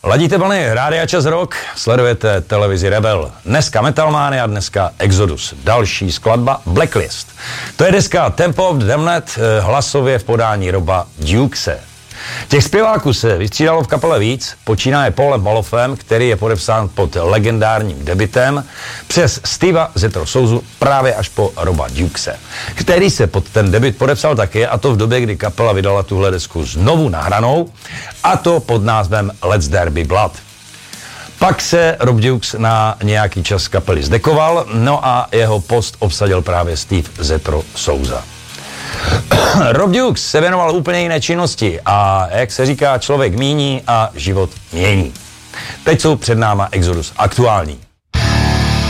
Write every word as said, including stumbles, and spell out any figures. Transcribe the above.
Ladíte vlny Rádia Čas Rock, sledujete televizi Rebel. Dneska Metalmania, dneska Exodus. Další skladba Blacklist. To je deska Tempo of the Damned, hlasově v podání Roba Dukese. Těch zpěváků se vystřídalo v kapele víc, počínaje Paulem Balofem, který je podepsán pod legendárním debitem, přes Steva Zetro Souzu právě až po Roba Dukese, který se pod ten debit podepsal taky, a to v době, kdy kapela vydala tuhle desku znovu nahranou, a to pod názvem Let's There Be Blood. Pak se Rob Dukes na nějaký čas z kapely zdekoval, no a jeho post obsadil právě Steve Zetro Souza. Rob Dukes se věnoval úplně jiné činnosti a, jak se říká, člověk míní a život mění. Teď jsou před náma Exodus aktuální.